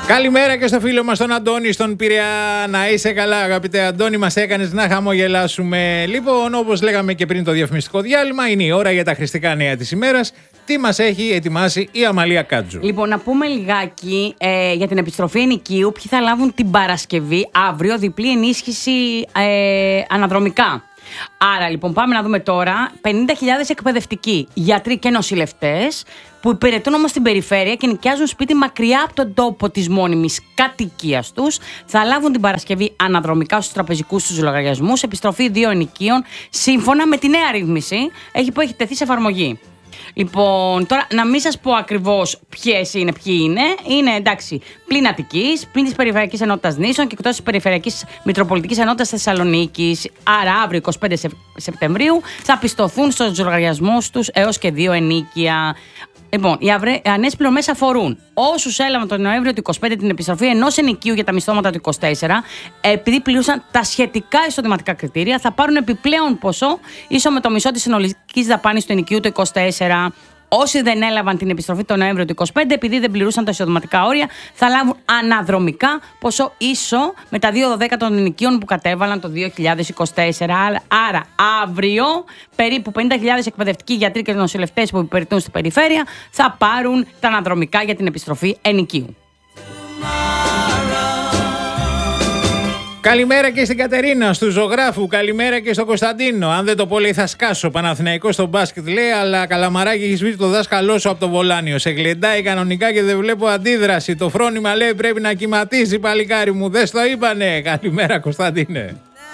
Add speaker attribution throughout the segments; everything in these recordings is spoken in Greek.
Speaker 1: Καλημέρα και στο φίλο μας τον Αντώνη στον Πειραιά. Να είσαι καλά, αγαπητέ Αντώνη, μας έκανες να χαμογελάσουμε. Λοιπόν, όπως λέγαμε και πριν το διαφημιστικό διάλειμμα, είναι η ώρα για τα χρηστικά νέα της ημέρας. Τι μας έχει ετοιμάσει η Αμαλία Κάτζου?
Speaker 2: Λοιπόν, να πούμε λιγάκι για την επιστροφή ενοικίου. Ποιοι θα λάβουν την Παρασκευή, αύριο, διπλή ενίσχυση αναδρομικά. Άρα, λοιπόν, πάμε να δούμε τώρα 50.000 εκπαιδευτικοί, γιατροί και νοσηλευτές που υπηρετούν όμως στην περιφέρεια και νοικιάζουν σπίτι μακριά από τον τόπο της μόνιμης κατοικίας τους, θα λάβουν την Παρασκευή αναδρομικά στους τραπεζικούς τους λογαριασμούς επιστροφή 2 ενοικίων σύμφωνα με τη νέα ρύθμιση που έχει τεθεί σε εφαρμογή. Λοιπόν, τώρα να μην σας πω ακριβώς ποιοι είναι. Είναι εντάξει, πλην Αττικής, πλην της Περιφερειακής Ενότητας Νήσων και εκτός της Περιφερειακής Μητροπολιτικής Ενότητας Θεσσαλονίκης. Άρα, αύριο 25 Σεπτεμβρίου θα πιστωθούν στους λογαριασμούς τους έως και 2 ενίκια. Λοιπόν, οι αυριανές πληρωμές αφορούν όσους έλαβαν τον Νοέμβριο του 25 την επιστροφή ενός ενοικίου για τα μισθώματα του 24, επειδή πληρούσαν τα σχετικά εισοδηματικά κριτήρια, θα πάρουν επιπλέον ποσό ίσο με το μισό της συνολικής δαπάνης του ενοικίου του 24. Όσοι δεν έλαβαν την επιστροφή τον Νοέμβριο του 25, επειδή δεν πληρούσαν τα εισοδηματικά όρια, θα λάβουν αναδρομικά ποσό ίσο με τα 2/12 των ενοικίων που κατέβαλαν το 2024. Άρα, αύριο, περίπου 50.000 εκπαιδευτικοί, γιατροί και νοσηλευτές που υπηρετούν στην περιφέρεια θα πάρουν τα αναδρομικά για την επιστροφή ενοικίου.
Speaker 1: Καλημέρα και στην Κατερίνα, στου ζωγράφου. Καλημέρα και στον Κωνσταντίνο. Αν δεν το πω, λέει, θα σκάσω. Παναθηναϊκός στο μπάσκετ, λέει, αλλά καλαμαράκι έχει σβήσει το δάσκαλό σου από το βολάνιο. Σε γλεντάει κανονικά και δεν βλέπω αντίδραση. Το φρόνημα, λέει, πρέπει να κυματίσει, παλικάρι μου. Δεν στο είπανε. Καλημέρα, Κωνσταντίνε.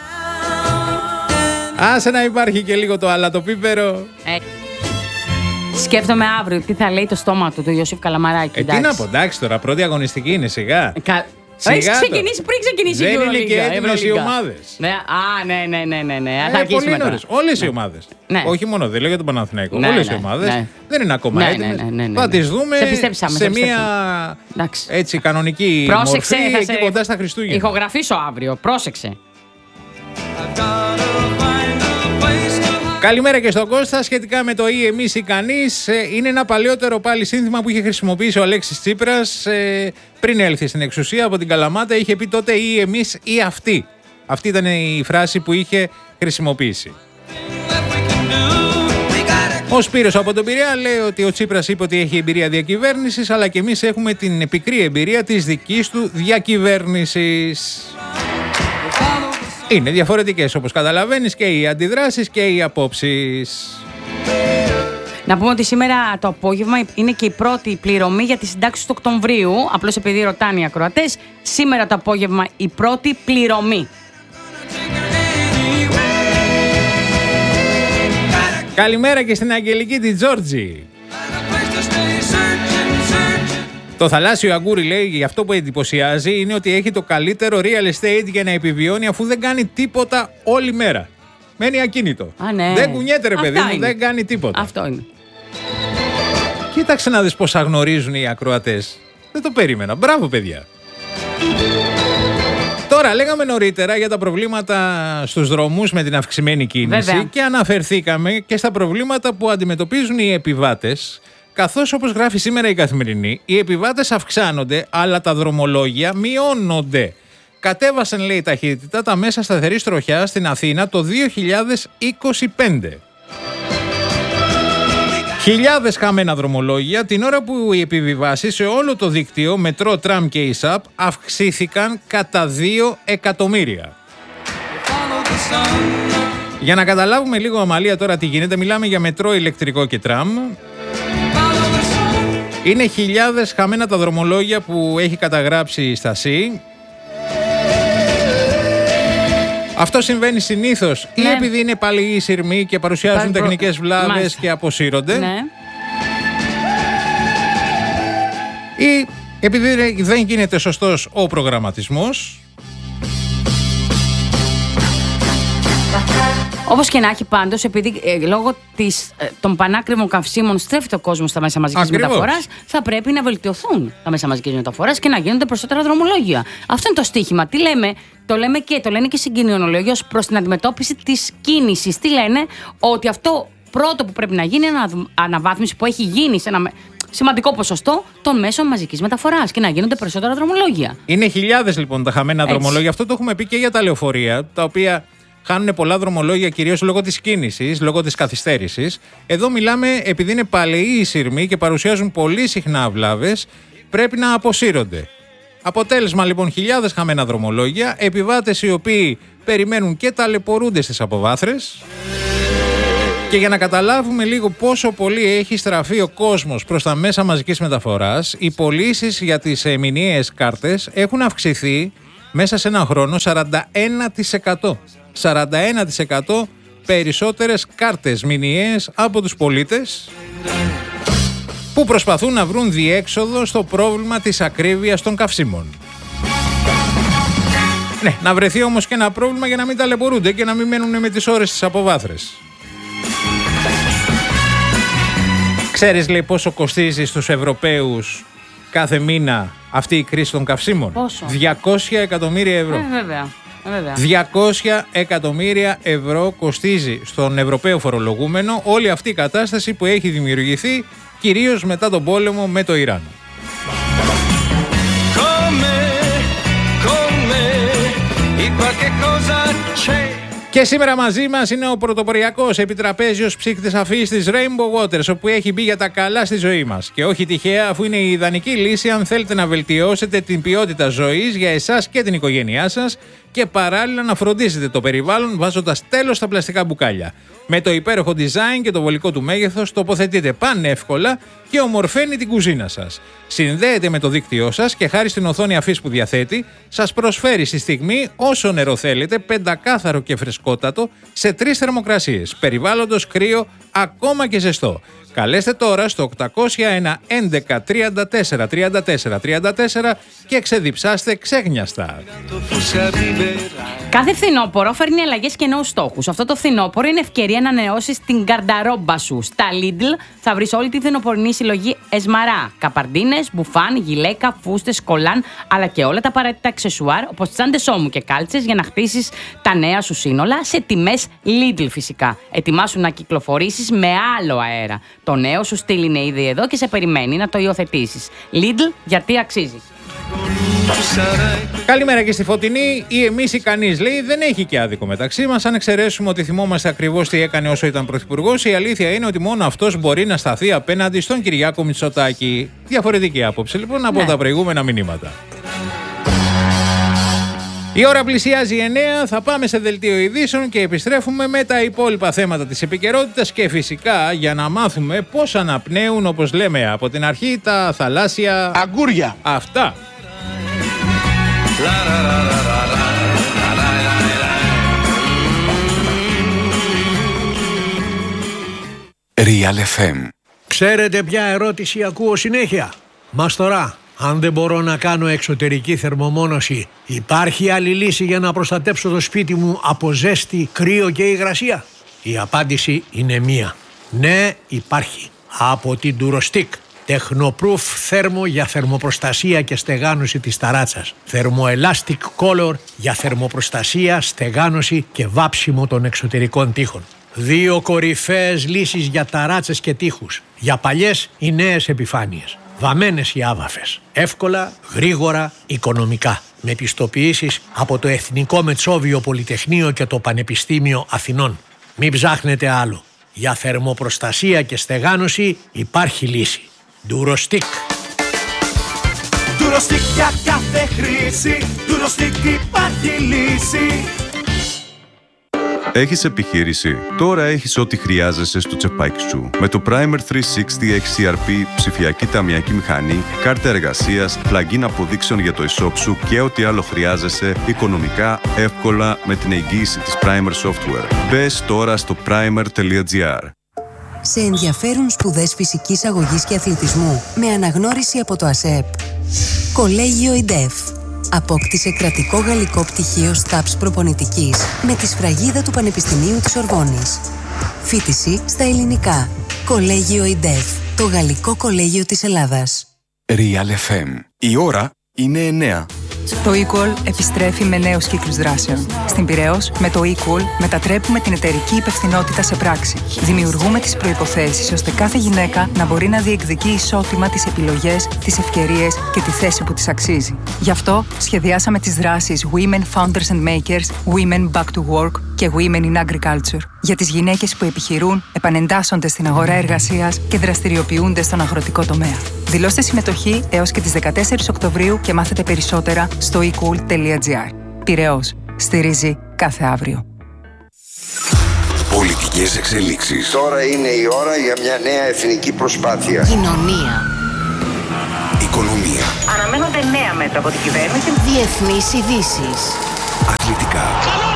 Speaker 1: Άσε να υπάρχει και λίγο το αλατοπίπερο.
Speaker 2: Σκέφτομαι αύριο τι θα λέει το στόμα του Ιωσήφ Καλαμαράκη.
Speaker 1: Τι να πω, εντάξει τώρα, πρώτη αγωνιστική είναι σιγά.
Speaker 2: Έχει ξεκινήσει πριν ξεκινήσει η Euroliga.
Speaker 1: Δεν είναι και έτοιμες οι ομάδες.
Speaker 2: Ναι, θα αρχίσει μετά.
Speaker 1: Όλες οι ομάδες. Όχι μόνο, δεν λέω για τον Παναθηναϊκό. Όλες οι ομάδες δεν είναι ακόμα έτοιμες. Θα τις δούμε σε μια έτσι κανονική μορφή εκεί κοντά στα Χριστούγεννα.
Speaker 2: Ηχογραφήσω αύριο, πρόσεξε.
Speaker 1: Καλημέρα και στον Κώστα. Σχετικά με το ή εμείς ή κανείς, είναι ένα παλαιότερο πάλι σύνθημα που είχε χρησιμοποιήσει ο Αλέξης Τσίπρας πριν έλθει στην εξουσία από την Καλαμάτα. Είχε πει τότε ή εμείς ή αυτοί. Αυτή ήταν η φράση που είχε χρησιμοποιήσει. Ο Σπύρος από τον Πειραιά λέει ότι ο Τσίπρας είπε ότι έχει εμπειρία διακυβέρνησης, αλλά και εμείς έχουμε την επικρή εμπειρία της δικής του διακυβέρνησης. Είναι διαφορετικές, όπως καταλαβαίνεις, και οι αντιδράσεις και οι απόψεις.
Speaker 2: Να πούμε ότι σήμερα το απόγευμα είναι και η πρώτη πληρωμή για τις συντάξεις του Οκτωβρίου. Απλώς επειδή ρωτάνε οι ακροατές, σήμερα το απόγευμα η πρώτη πληρωμή.
Speaker 1: Καλημέρα και στην Αγγελική τη Τζόρτζη. Το θαλάσσιο αγκούρι, λέει, για αυτό που εντυπωσιάζει είναι ότι έχει το καλύτερο real estate για να επιβιώνει αφού δεν κάνει τίποτα όλη μέρα. Μένει ακίνητο. Δεν κουνιέται, ρε παιδί μου, δεν κάνει τίποτα.
Speaker 2: Αυτό είναι.
Speaker 1: Κοίταξε να δεις πόσα γνωρίζουν οι ακροατές. Δεν το περίμενα. Μπράβο, παιδιά. Τώρα, λέγαμε νωρίτερα για τα προβλήματα στους δρόμους με την αυξημένη κίνηση. Βέβαια. Και αναφερθήκαμε και στα προβλήματα που αντιμετωπίζουν οι επιβάτες. Καθώς, όπως γράφει σήμερα η Καθημερινή, οι επιβάτες αυξάνονται, αλλά τα δρομολόγια μειώνονται. Κατέβασαν, λέει, ταχύτητα τα μέσα σταθερής τροχιάς στην Αθήνα το 2025. Χιλιάδες χαμένα δρομολόγια την ώρα που οι επιβιβάσεις σε όλο το δίκτυο μετρό, τραμ και ΙΣΑΠ αυξήθηκαν κατά 2 εκατομμύρια. Για να καταλάβουμε λίγο, Αμαλία, τώρα τι γίνεται, μιλάμε για μετρό, ηλεκτρικό και τραμ. Είναι χιλιάδες χαμένα τα δρομολόγια που έχει καταγράψει η Στασή. Αυτό συμβαίνει συνήθως ή επειδή είναι παλαιοί σειρμοί και παρουσιάζουν τεχνικές βλάβες και αποσύρονται, ή επειδή δεν γίνεται σωστός ο προγραμματισμός.
Speaker 2: Όπως και να έχει, πάντως, επειδή λόγω των πανάκριβων καυσίμων στρέφεται ο κόσμος στα μέσα μαζικής μεταφοράς, θα πρέπει να βελτιωθούν τα μέσα μαζικής μεταφοράς και να γίνονται περισσότερα δρομολόγια. Αυτό είναι το στίχημα. Τι λέμε, το λένε και συγκοινωνιολόγοι ως προς την αντιμετώπιση της κίνησης. Τι λένε, ότι αυτό πρώτο που πρέπει να γίνει είναι αναβάθμιση που έχει γίνει σημαντικό ποσοστό των μέσων μαζικής μεταφοράς και να γίνονται περισσότερα δρομολόγια.
Speaker 1: Είναι χιλιάδες λοιπόν τα χαμένα δρομολόγια. Αυτό το έχουμε πει και για τα λεωφορεία, τα οποία χάνουν πολλά δρομολόγια κυρίως λόγω της κίνησης, λόγω της καθυστέρησης. Εδώ μιλάμε επειδή είναι παλαιοί οι σειρμοί και παρουσιάζουν πολύ συχνά βλάβες, πρέπει να αποσύρονται. Αποτέλεσμα λοιπόν χιλιάδες χαμένα δρομολόγια, επιβάτες οι οποίοι περιμένουν και ταλαιπωρούνται στις αποβάθρες. Και για να καταλάβουμε λίγο πόσο πολύ έχει στραφεί ο κόσμος προς τα μέσα μαζικής μεταφοράς, οι πωλήσεις για τις μηνιαίες κάρτες έχουν αυξηθεί μέσα σε ένα χρόνο 41%. 41% περισσότερες κάρτες μηνιαίες από τους πολίτες που προσπαθούν να βρουν διέξοδο στο πρόβλημα της ακρίβειας των καυσίμων. Ναι, να βρεθεί όμως και ένα πρόβλημα για να μην ταλαιπωρούνται και να μην μένουν με τις ώρες στις αποβάθρες. Ξέρεις λέει πόσο κοστίζει στους Ευρωπαίους κάθε μήνα αυτή η κρίση των καυσίμων?
Speaker 2: Πόσο?
Speaker 1: 200 εκατομμύρια ευρώ.
Speaker 2: Βέβαια.
Speaker 1: 200 εκατομμύρια ευρώ κοστίζει στον Ευρωπαίο φορολογούμενο όλη αυτή η κατάσταση που έχει δημιουργηθεί κυρίως μετά τον πόλεμο με το Ιράν. Και σήμερα μαζί μας είναι ο πρωτοποριακός επιτραπέζιος ψύκτης αφής της Rainbow Waters, όπου έχει μπει για τα καλά στη ζωή μας. Και όχι τυχαία, αφού είναι η ιδανική λύση αν θέλετε να βελτιώσετε την ποιότητα ζωής για εσάς και την οικογένειά σας και παράλληλα να φροντίσετε το περιβάλλον βάζοντας τέλος στα πλαστικά μπουκάλια. Με το υπέροχο design και το βολικό του μέγεθος τοποθετείτε πανεύκολα και ομορφαίνει την κουζίνα σας. Συνδέεται με το δίκτυό σας και χάρη στην οθόνη αφής που διαθέτει, σας προσφέρει στη στιγμή όσο νερό θέλετε, πεντακάθαρο και φρεσκότατο σε 3 θερμοκρασίες, περιβάλλοντος κρύο, ακόμα και ζεστό. Καλέστε τώρα στο 801 11 34 34 34 και ξεδιψάστε ξέγνιαστα.
Speaker 2: Κάθε φθινόπωρο φέρνει αλλαγές και νέους στόχους. Αυτό το φθινόπωρο είναι ευκαιρία να ανανεώσεις την γκαρνταρόμπα σου. Στα Lidl θα βρεις όλη τη φθινοπορεινή συλλογή εσμαρά, καπαρντίνες, μπουφάν, γυλαίκα, φούστες, κολάν, αλλά και όλα τα απαραίτητα αξεσουάρ όπως τσάντες ώμου και κάλτσες για να χτίσεις τα νέα σου σύνολα σε τιμές Lidl φυσικά. Ετοιμάσου να κυκλοφορήσεις με άλλο αέρα. Το νέο σου στυλ είναι ήδη εδώ και σε περιμένει να το υιοθετήσεις. Lidl, γιατί αξίζει.
Speaker 1: Καλημέρα και στη Φωτεινή. Η εμείς ή κανείς λέει δεν έχει και άδικο μεταξύ μας. Αν εξαιρέσουμε ότι θυμόμαστε ακριβώς τι έκανε όσο ήταν πρωθυπουργός, η αλήθεια είναι ότι μόνο αυτός μπορεί να σταθεί απέναντι στον Κυριάκο Μητσοτάκη. Διαφορετική άποψη λοιπόν από τα προηγούμενα μηνύματα. Η ώρα πλησιάζει 9, θα πάμε σε δελτίο ειδήσεων και επιστρέφουμε με τα υπόλοιπα θέματα της επικαιρότητας και φυσικά για να μάθουμε πώς αναπνέουν, όπως λέμε από την αρχή, τα θαλάσσια
Speaker 3: αγκούρια.
Speaker 1: Αυτά.
Speaker 4: Real FM.
Speaker 3: Ξέρετε ποια ερώτηση ακούω συνέχεια? Μαστορά, αν δεν μπορώ να κάνω εξωτερική θερμομόνωση, υπάρχει άλλη λύση για να προστατέψω το σπίτι μου από ζέστη, κρύο και υγρασία? Η απάντηση είναι μία. Ναι, υπάρχει. Από την Durostick. Technoproof θέρμο για θερμοπροστασία και στεγάνωση της ταράτσας. Thermoelastic Color για θερμοπροστασία, στεγάνωση και βάψιμο των εξωτερικών τοίχων. 2 κορυφαίες λύσεις για ταράτσες και τοίχους. Για παλιές ή νέες επιφάνειες. Βαμμένες ή άβαφες. Εύκολα, γρήγορα, οικονομικά. Με πιστοποιήσεις από το Εθνικό Μετσόβιο Πολυτεχνείο και το Πανεπιστήμιο Αθηνών. Μην ψάχνετε άλλο. Για θερμοπροστασία και στεγάνωση υπάρχει λύση. Durostick.
Speaker 5: Durostick για κάθε χρήση. Durostick υπάρχει λύση.
Speaker 6: Έχεις επιχείρηση? Τώρα έχεις ό,τι χρειάζεσαι στο τσεπάκι σου. Με το Primer 360 XCRP, ψηφιακή ταμιακή μηχανή, κάρτα εργασίας, plugin αποδείξεων για το e-shop σου και ό,τι άλλο χρειάζεσαι οικονομικά, εύκολα με την εγγύηση της Primer Software. Μπες τώρα στο primer.gr.
Speaker 7: Σε ενδιαφέρουν σπουδές φυσικής αγωγής και αθλητισμού με αναγνώριση από το ΑΣΕΠ? Κολέγιο ΙΝΤΕΦ. Απόκτησε κρατικό γαλλικό πτυχίο ΣΤΑΠΣ προπονητικής με τη σφραγίδα του Πανεπιστημίου της Ορβόνης. Φοιτηση στα ελληνικά. Κολέγιο ΙΝΤΕΦ. Το γαλλικό κολέγιο της Ελλάδας.
Speaker 4: Real FM. Η ώρα είναι 9.
Speaker 8: Το Equal επιστρέφει με νέους κύκλους δράσεων. Στην Πειραιώς, με το Equal μετατρέπουμε την εταιρική υπευθυνότητα σε πράξη. Δημιουργούμε τις προϋποθέσεις ώστε κάθε γυναίκα να μπορεί να διεκδικεί ισότιμα τις επιλογές, τις ευκαιρίες και τη θέση που της αξίζει. Γι' αυτό σχεδιάσαμε τις δράσεις Women Founders and Makers, Women Back to Work και Women in Agriculture για τις γυναίκες που επιχειρούν, επανεντάσσονται στην αγορά εργασίας και δραστηριοποιούνται στον αγροτικό τομέα. Δηλώστε συμμετοχή έως και τις 14 Οκτωβρίου και μάθετε περισσότερα στο ecool.gr. Πειραιώς. Στηρίζει κάθε αύριο.
Speaker 4: Πολιτικές εξελίξεις.
Speaker 9: Τώρα είναι η ώρα για μια νέα εθνική προσπάθεια.
Speaker 7: Κοινωνία.
Speaker 4: Οικονομία.
Speaker 10: Αναμένονται νέα μέτρα από την κυβέρνηση.
Speaker 7: Διεθνείς ειδήσεις.
Speaker 4: Αθλητικά.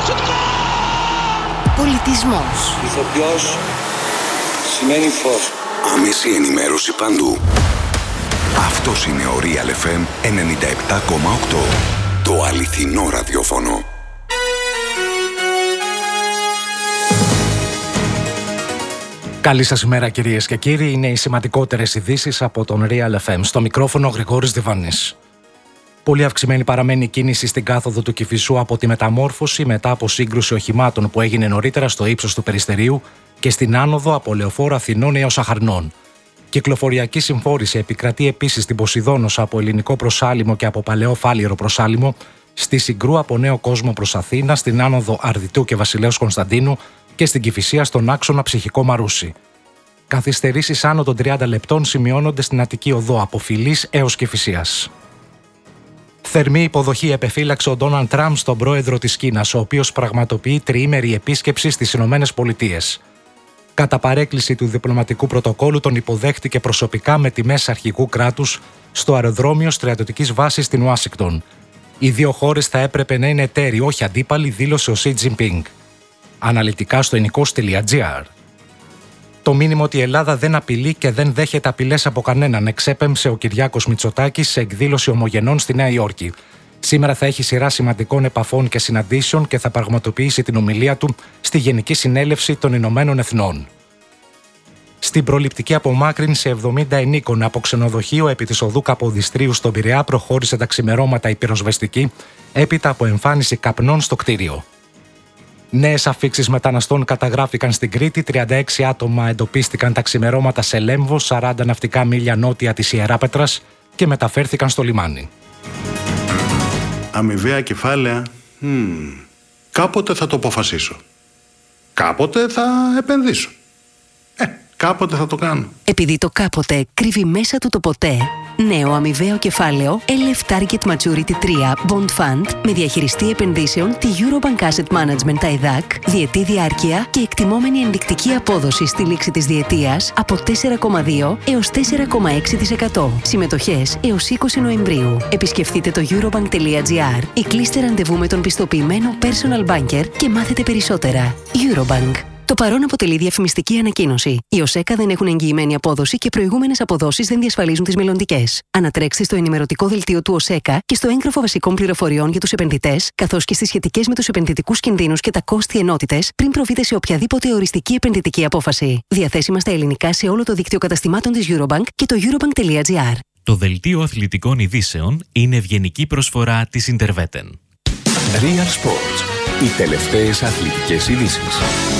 Speaker 7: Πολιτισμός.
Speaker 9: Ηθοποιός σημαίνει φως.
Speaker 4: Άμεση ενημέρωση παντού. Αυτός είναι ο Real FM 97,8. Το αληθινό ραδιόφωνο.
Speaker 11: Καλή σας ημέρα κυρίες και κύριοι. Είναι οι σημαντικότερες ειδήσεις από τον Real FM. Στο μικρόφωνο ο Γρηγόρης Διβανής. Πολύ αυξημένη παραμένει η κίνηση στην κάθοδο του Κηφισού από τη Μεταμόρφωση μετά από σύγκρουση οχημάτων που έγινε νωρίτερα στο ύψος του Περιστερίου και στην άνοδο από Λεωφόρο Αθηνών έως Αχαρνών. Κυκλοφοριακή συμφόρηση επικρατεί επίσης στην Ποσειδόνος από Ελληνικό Προσάλιμο και από Παλαιό Φάληρο Προσάλιμο, στη Συγκρού από Νέο Κόσμο προς Αθήνα, στην άνοδο Αρδιτού και Βασιλέως Κωνσταντίνου και στην Κηφισία στον άξονα Ψυχικό Μαρούσι. Καθυστερήσεις άνω των 30 λεπτών σημειώνονται στην Αττική Οδό από Φυλής έως Κηφισίας. Θερμή υποδοχή επεφύλαξε ο Ντόναλντ Τραμπ στον πρόεδρο της Κίνας, ο οποίος πραγματοποιεί τριήμερη επίσκεψη στις Ηνωμένες Πολιτείες. Κατά παρέκκληση του διπλωματικού πρωτοκόλου τον υποδέχτηκε προσωπικά με τιμές αρχηγού κράτους στο αεροδρόμιο στρατιωτικής βάσης στην Ουάσιγκτον. Οι δύο χώρες θα έπρεπε να είναι εταίροι, όχι αντίπαλοι, δήλωσε ο Σι Τζινπίνγκ. Αναλυτικά στο enikos.gr. Το μήνυμα ότι η Ελλάδα δεν απειλεί και δεν δέχεται απειλές από κανέναν εξέπεμψε ο Κυριάκος Μητσοτάκης σε εκδήλωση ομογενών στη Νέα Υόρκη. Σήμερα θα έχει σειρά σημαντικών επαφών και συναντήσεων και θα πραγματοποιήσει την ομιλία του στη Γενική Συνέλευση των Ηνωμένων Εθνών. Στην προληπτική απομάκρυνση 70 ενίκων από ξενοδοχείο επί της οδού Καποδιστρίου στον Πειραιά προχώρησε τα ξημερώματα η πυροσβεστική έπειτα από εμφάνιση καπνών στο κτίριο. Νέες αφίξεις μεταναστών καταγράφηκαν στην Κρήτη, 36 άτομα εντοπίστηκαν τα ξημερώματα σε Λέμβο, 40 ναυτικά μίλια νότια της Ιεράπετρας και μεταφέρθηκαν στο λιμάνι.
Speaker 12: Αμοιβαία κεφάλαια, κάποτε θα το αποφασίσω. Κάποτε θα επενδύσω. Κάποτε θα το κάνω.
Speaker 7: Επειδή το κάποτε κρύβει μέσα του το ποτέ, νέο αμοιβαίο κεφάλαιο LF Target Maturity 3 Bond Fund με διαχειριστή επενδύσεων τη Eurobank Asset Management TAIDAC, διετή διάρκεια και εκτιμόμενη ενδεικτική απόδοση στη λήξη της διετίας από 4,2 έως 4,6%. Συμμετοχές έως 20 Νοεμβρίου. Επισκεφτείτε το eurobank.gr ή κλείστε ραντεβού με τον πιστοποιημένο personal banker και μάθετε περισσότερα. Eurobank. Το παρόν αποτελεί διαφημιστική ανακοίνωση. Οι ΟΣΕΚΑ δεν έχουν εγγυημένη απόδοση και προηγούμενες αποδόσεις δεν διασφαλίζουν τις μελλοντικές. Ανατρέξτε στο ενημερωτικό δελτίο του ΟΣΕΚΑ και στο έγγραφο βασικών πληροφοριών για τους επενδυτές, καθώς και στις σχετικές με τους επενδυτικούς κινδύνους και τα κόστη ενότητες, πριν προβείτε σε οποιαδήποτε οριστική επενδυτική απόφαση. Διαθέσιμα στα ελληνικά σε όλο το δίκτυο καταστημάτων της Eurobank και το eurobank.gr.
Speaker 13: Το δελτίο αθλητικών ειδήσεων είναι ευγενική προσφορά της Interveten.
Speaker 4: Real Sports. Οι τελευταίες αθλητικές ειδήσεις.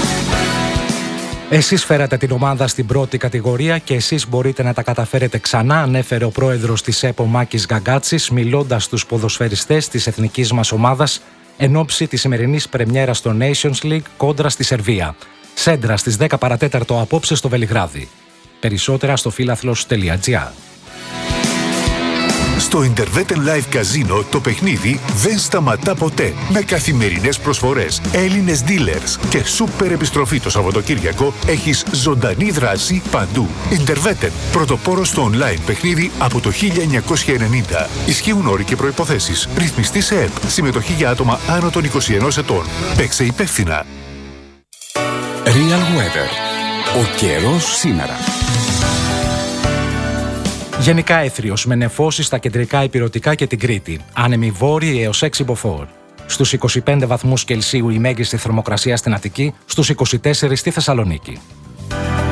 Speaker 11: Εσείς φέρατε την ομάδα στην πρώτη κατηγορία και εσείς μπορείτε να τα καταφέρετε ξανά, ανέφερε ο πρόεδρος της ΕΠΟ Μάκης Γκαγκάτσης, μιλώντας στους ποδοσφαιριστές της εθνικής μας ομάδας εν ώψη της σημερινής πρεμιέρας στο Nations League κόντρα στη Σερβία. Σέντρα στις 10 παρατέταρτο απόψε στο Βελιγράδι. Περισσότερα στο philathlos.gr.
Speaker 14: Στο Interveten Live Casino το παιχνίδι δεν σταματά ποτέ. Με καθημερινές προσφορές, Έλληνες dealers και σούπερ επιστροφή το Σαββατοκύριακο έχεις ζωντανή δράση παντού. Interveten, πρωτοπόρο στο online παιχνίδι από το 1990. Ισχύουν όροι και προϋποθέσεις. Ρυθμιστή σε ΕΠ. Συμμετοχή για άτομα άνω των 21 ετών. Παίξε υπεύθυνα.
Speaker 4: Real Weather. Ο καιρός σήμερα.
Speaker 11: Γενικά έθριος με νεφώσεις στα κεντρικά ηπειρωτικά και την Κρήτη. Άνεμοι βόρειοι έως 6 μποφόρ. Στους 25 βαθμούς Κελσίου η μέγιστη θερμοκρασία στην Αττική, στους 24 στη Θεσσαλονίκη.